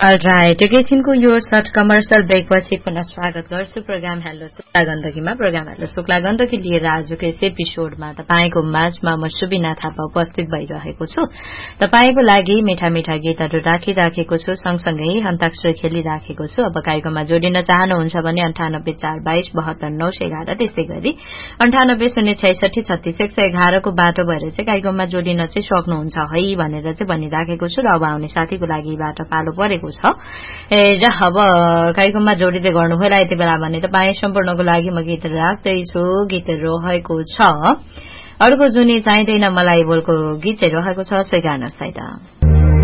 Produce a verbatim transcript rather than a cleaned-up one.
All right एकैछिनको यो short commercial ब्रेकपछि पुनः स्वागत गर्छु programme hello Shukla गण्डकीमा। Programme hello Shukla Gandaki लिएर आजको यस एपिसोडमा तपाईँको माझमा म सुबिना थापा उपस्थित भइरहेको छु। तपाईँको लागि मिठा मिठा गीतहरू राखिराखेको छु, सँगसँगै अन्ताक्षरी खेलिराखेको छु। अब कार्यक्रममा जोडिन चाहनुहुन्छ भने अन्ठानब्बे चार बाइस बहत्तर नौ सय एघार, त्यस्तै गरी अन्ठानब्बे शून्य छैसठी छत्तीस एक सय एघारको बाटो भएर चाहिँ कार्यक्रममा जोडिन चाहिँ सक्नुहुन्छ है भनेर चाहिँ भनिराखेको छु। र अब आउने साथीको लागि बाटो पालो परेको छ। ए र अब कार्यक्रममा जोडिँदै गर्नुहोला यति बेला भने तपाईँ सम्पूर्णको लागि म गीत राख्दैछु। गीत रहेको छ अर्को जुनी चाहिँदैन मलाई बोलको गीत चाहिँ रहेको छ स्वीकार्नुहोस् है त।